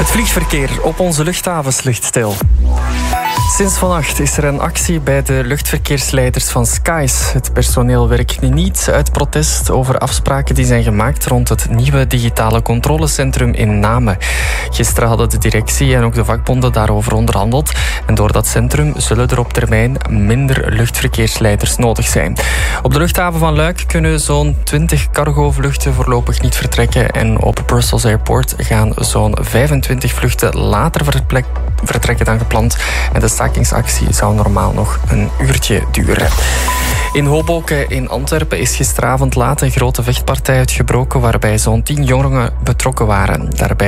Het vliegverkeer op onze luchthavens ligt stil. Sinds vannacht is er een actie bij de luchtverkeersleiders van Skies. Het personeel werkt niet uit protest over afspraken die zijn gemaakt rond het nieuwe digitale controlecentrum in Namen. Gisteren hadden de directie en ook de vakbonden daarover onderhandeld. En door dat centrum zullen er op termijn minder luchtverkeersleiders nodig zijn. Op de luchthaven van Luik kunnen zo'n 20 cargovluchten voorlopig niet vertrekken. En op Brussels Airport gaan zo'n 25 vluchten later vertrekken dan gepland. En de stakingsactie zou normaal nog een uurtje duren. In Hoboken in Antwerpen is gisteravond laat een grote vechtpartij uitgebroken waarbij zo'n 10 jongeren betrokken waren. Daarbij